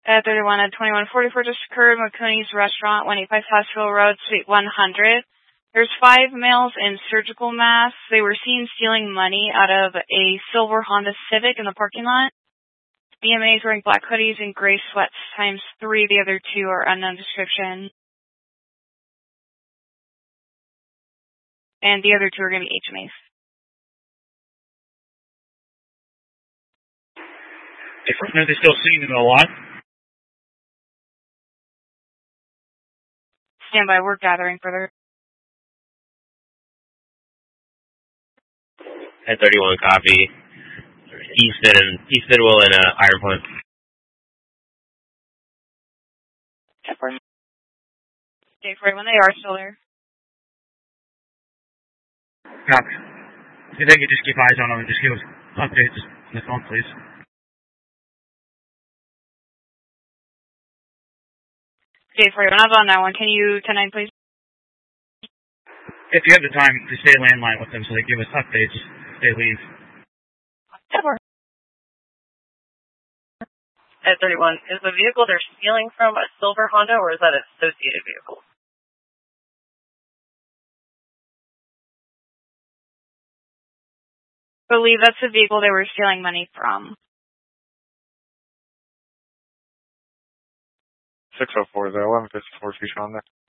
At 31 and 2144 just occurred, McConey's Restaurant, 185 Hospital Road, Suite 100. There's 5 males in surgical masks. They were seen stealing money out of a silver Honda Civic in the parking lot. BMA is wearing black hoodies and gray sweats ×3. The other 2 are unknown description. And the other 2 are going to be HMAs. Are they still seeing them a lot? Stand by, we're gathering further. At 31 copy. East Bidwell and Iron Point. Okay, for when they are still there. Copy. If they could just keep eyes on them and just give us updates on the phone, please. Okay, for when I was on that one, can you 10-9, please? If you have the time to stay landline with them so they give us updates if they leave. At 31, is the vehicle they're stealing from a silver Honda, or is that an associated vehicle? I believe that's the vehicle they were stealing money from. 604, is there 1154 Speech on there?